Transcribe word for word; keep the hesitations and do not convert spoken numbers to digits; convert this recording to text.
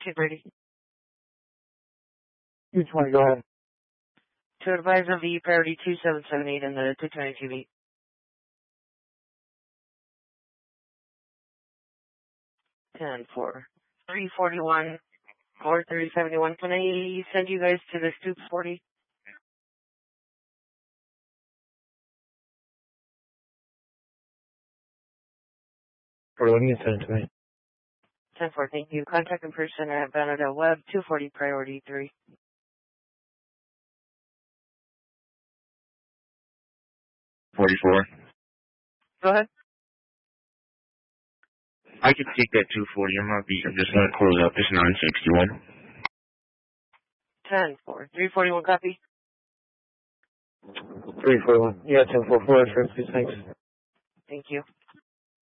two thirty. two twenty, go ahead. To advise of the priority two seven seven eight and the two twenty-two beat. ten four. three forty-one. Or three seventy-one. Can I send you guys to the Stoop forty? For when you send it to me. ten four, thank you. Contact in person at Vanadel Web, two forty, priority three. forty-four. Go ahead. I could take that two forty. I'm not beat. I'm just going to close out this nine sixty-one. ten four. three forty-one, copy. three forty-one. Yeah, ten four four, sure, please, thanks. Thank you.